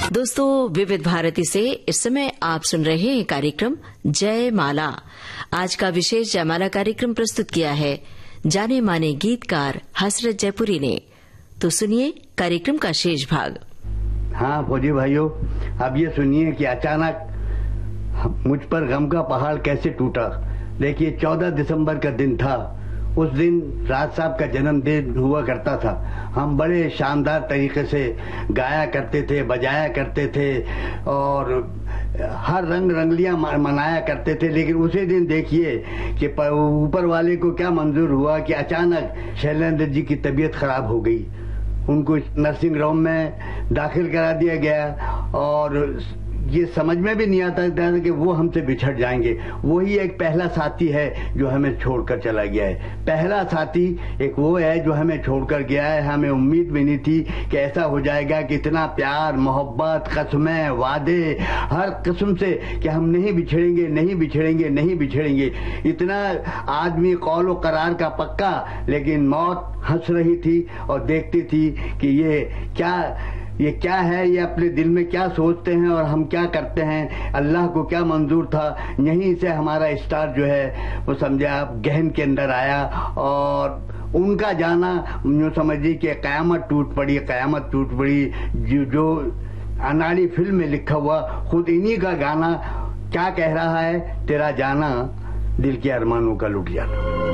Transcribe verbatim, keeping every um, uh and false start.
दोस्तों, विविध भारती से इस समय आप सुन रहे हैं कार्यक्रम जय माला। आज का विशेष जयमाला कार्यक्रम प्रस्तुत किया है जाने माने गीतकार हसरत जयपुरी ने। तो सुनिए कार्यक्रम का शेष भाग। हाँ फौजी भाइयों, अब ये सुनिए कि अचानक मुझ पर गम का पहाड़ कैसे टूटा। देखिए, चौदह दिसंबर का दिन था। उस दिन राज साहब का जन्मदिन हुआ करता था। हम बड़े शानदार तरीके से गाया करते थे, बजाया करते थे और हर रंग रंगलियां मनाया करते थे। लेकिन उसी दिन देखिए कि ऊपर वाले को क्या मंजूर हुआ कि अचानक शैलेंद्र जी की तबीयत खराब हो गई। उनको नर्सिंग होम में दाखिल करा दिया गया और ये समझ में भी नहीं आता था कि वो हमसे बिछड़ जाएंगे। वही एक पहला साथी है जो हमें छोड़कर चला गया है। पहला साथी एक वो है जो हमें छोड़कर गया है। हमें उम्मीद भी नहीं थी कि ऐसा हो जाएगा कि इतना प्यार, मोहब्बत, कसमें, वादे, हर किस्म से कि हम नहीं बिछड़ेंगे, नहीं बिछड़ेंगे, नहीं बिछड़ेंगे। इतना आदमी कौल व करार का पक्का, लेकिन मौत हंस रही थी और देखती थी कि ये क्या ये क्या है, ये अपने दिल में क्या सोचते हैं और हम क्या करते हैं। अल्लाह को क्या मंजूर था। यहीं से हमारा स्टार जो है वो समझे आप गहन के अंदर आया और उनका जाना जो समझिए कि कयामत टूट पड़ी, कयामत टूट पड़ी। जो, जो अनाड़ी फिल्म में लिखा हुआ खुद इन्हीं का गाना क्या कह रहा है, तेरा जाना दिल के अरमानों का लुट जाना।